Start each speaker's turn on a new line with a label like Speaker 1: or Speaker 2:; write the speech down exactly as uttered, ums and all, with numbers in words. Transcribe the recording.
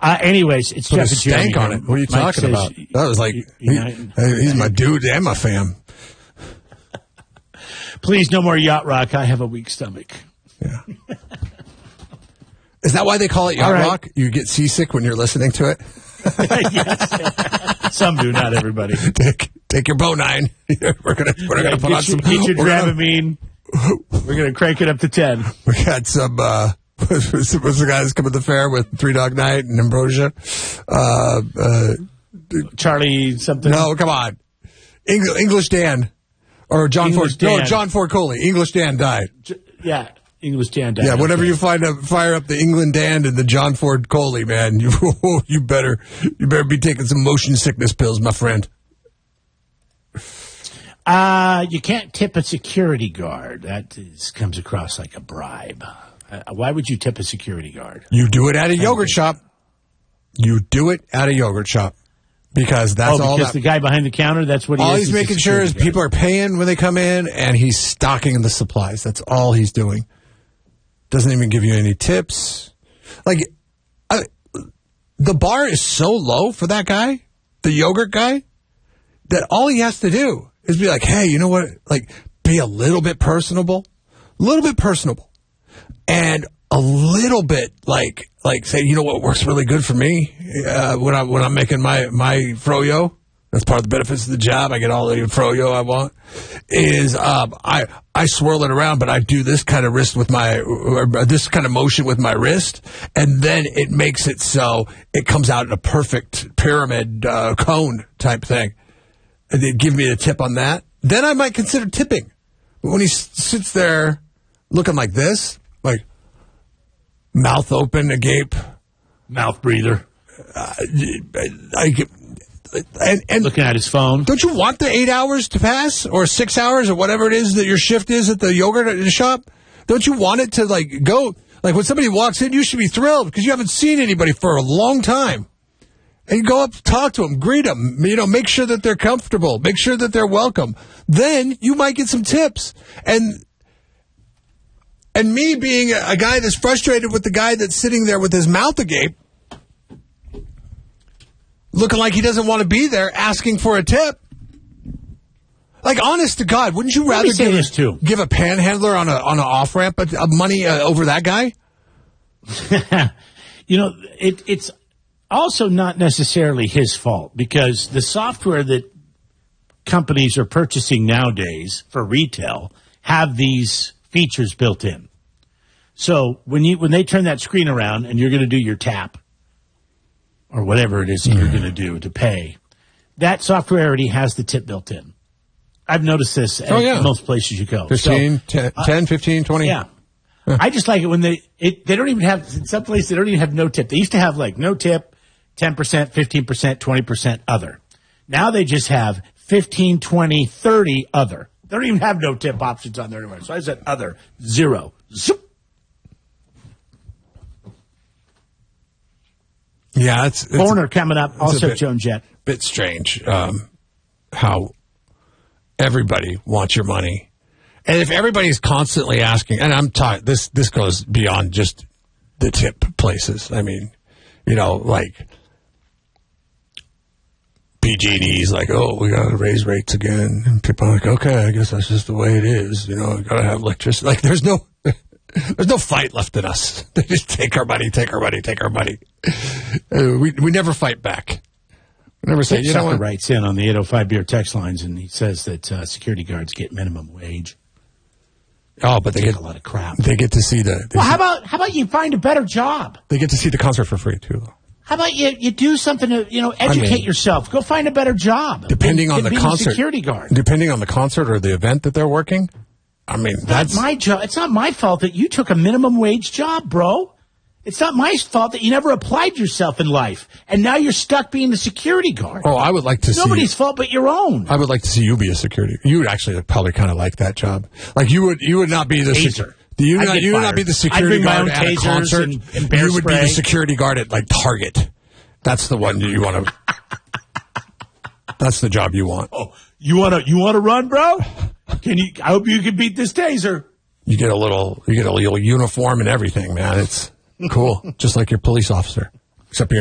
Speaker 1: Uh, anyways, it's
Speaker 2: Put
Speaker 1: Jeff
Speaker 2: a
Speaker 1: and
Speaker 2: stank
Speaker 1: Jeremy.
Speaker 2: on it. What are you
Speaker 1: Mike
Speaker 2: talking
Speaker 1: says,
Speaker 2: about? That was like,
Speaker 1: you,
Speaker 2: he,
Speaker 1: you know,
Speaker 2: he's my dude and my fam.
Speaker 1: Please, no more yacht rock. I have a weak stomach.
Speaker 2: Yeah. Is that why they call it yacht
Speaker 1: right.
Speaker 2: rock? You get seasick when you're listening to it?
Speaker 1: Yes. Some do, not everybody.
Speaker 2: Take, take your bow nine. we're gonna we're
Speaker 1: Yeah,
Speaker 2: gonna put
Speaker 1: get
Speaker 2: on some.
Speaker 1: Your, get your
Speaker 2: we're gonna-
Speaker 1: Dramamine. We're gonna crank it up to ten.
Speaker 2: We got some. Uh, what's, what's the guy that's come at the fair with Three Dog Night and Ambrosia? Uh, uh,
Speaker 1: Charlie something.
Speaker 2: no, come on, Eng- English Dan or John
Speaker 1: English
Speaker 2: Ford.
Speaker 1: Dan.
Speaker 2: No, John Ford Coley. English Dan died.
Speaker 1: J- Yeah, English Dan.
Speaker 2: Yeah, whenever you find a fire up the England Dan and the John Ford Coley, man, you you better you better be taking some motion sickness pills, my friend.
Speaker 1: Uh, you can't tip a security guard. That is, comes across like a bribe. Uh, why would you tip a security guard?
Speaker 2: You do it at a yogurt shop. You do it at a yogurt shop because that's
Speaker 1: oh,
Speaker 2: all.
Speaker 1: because
Speaker 2: that,
Speaker 1: the guy behind the counter, that's what he
Speaker 2: all
Speaker 1: is.
Speaker 2: he's
Speaker 1: He's a
Speaker 2: making sure is
Speaker 1: security
Speaker 2: people are paying when they come in, and he's stocking the supplies. That's all he's doing. Doesn't even give you any tips. Like, I, the bar is so low for that guy, the yogurt guy, that all he has to do is be like, hey, you know what? Like, be a little bit personable, a little bit personable, and a little bit like, like say, you know what works really good for me uh, when I when I'm making my my froyo. That's part of the benefits of the job. I get all the froyo I want. Is um, I I swirl it around, but I do this kind of wrist with my or this kind of motion with my wrist, and then it makes it so it comes out in a perfect pyramid uh, cone type thing. And they give me a tip on that. Then I might consider tipping. But when he s- sits there looking like this, like mouth open, agape,
Speaker 1: mouth breather,
Speaker 2: uh, I. And, and
Speaker 1: looking at his phone.
Speaker 2: Don't you want the eight hours to pass or six hours or whatever it is that your shift is at the yogurt shop? Don't you want it to like go like when somebody walks in, you should be thrilled because you haven't seen anybody for a long time. And you go up, talk to them, greet them, you know, make sure that they're comfortable, make sure that they're welcome. Then you might get some tips. And and me being a, a guy that's frustrated with the guy that's sitting there with his mouth agape, looking like he doesn't want to be there, asking for a tip. Like, honest to God, wouldn't you rather give,
Speaker 1: this too.
Speaker 2: give a panhandler on a on an off ramp of money uh, over that guy?
Speaker 1: You know, it, it's also not necessarily his fault because the software that companies are purchasing nowadays for retail have these features built in. So when you when they turn that screen around and you're going to do your tap, or whatever it is that you're going to do to pay, that software already has the tip built in. I've noticed this at
Speaker 2: oh, yeah.
Speaker 1: most places you go.
Speaker 2: fifteen,
Speaker 1: so,
Speaker 2: ten,
Speaker 1: uh,
Speaker 2: ten, fifteen, twenty
Speaker 1: Yeah. I just like it when they, it, they don't even have, in some places they don't even have no tip. They used to have like no tip, ten percent, fifteen percent, twenty percent other. Now they just have fifteen, twenty, thirty other. They don't even have no tip options on there anymore. So I said other, zero. Zoop.
Speaker 2: Yeah, it's, it's
Speaker 1: Corner coming up, also
Speaker 2: bit,
Speaker 1: Joan Jett.
Speaker 2: Bit strange um, how everybody wants your money. And if everybody's constantly asking, and I'm talking, this, this goes beyond just the tip places. I mean, you know, like P G and E's like, oh, we got to raise rates again. And people are like, okay, I guess that's just the way it is. You know, got to have electricity. Like, there's no... There's no fight left in us. They just take our money, take our money, take our money. Uh, we we never fight back. We never say, you know what?
Speaker 1: Writes in on the eight oh five beer text lines, and he says that uh, security guards get minimum wage.
Speaker 2: Oh, but they
Speaker 1: Take
Speaker 2: get
Speaker 1: a lot of crap.
Speaker 2: They get to see the.
Speaker 1: Well,
Speaker 2: see,
Speaker 1: how about how about you find a better job?
Speaker 2: They get to see the concert for free too, though.
Speaker 1: How about you you do something to you know educate I mean, yourself? Go find a better job.
Speaker 2: Depending
Speaker 1: than,
Speaker 2: on
Speaker 1: than
Speaker 2: the
Speaker 1: being
Speaker 2: concert,
Speaker 1: a security guard.
Speaker 2: Depending on the concert or the event that they're working. I mean, that's
Speaker 1: not my job. It's not my fault that you took a minimum wage job, bro. It's not my fault that you never applied yourself in life, and now you're stuck being a security guard.
Speaker 2: Oh, I would like to
Speaker 1: it's
Speaker 2: see
Speaker 1: nobody's fault but your own.
Speaker 2: I would like to see you be a security. You would actually probably kind of like that job. Like you would, you would not be the
Speaker 1: taser.
Speaker 2: You would not, you would not be the security guard at a concert.
Speaker 1: And, and bear
Speaker 2: you would
Speaker 1: spray.
Speaker 2: be the security guard at like Target. That's the one you want to. That's the job you want.
Speaker 1: Oh, you want to you want to run, bro? Can you? I hope you can beat this taser.
Speaker 2: You get a little, you get a little uniform and everything, man. It's cool, just like your police officer, except you're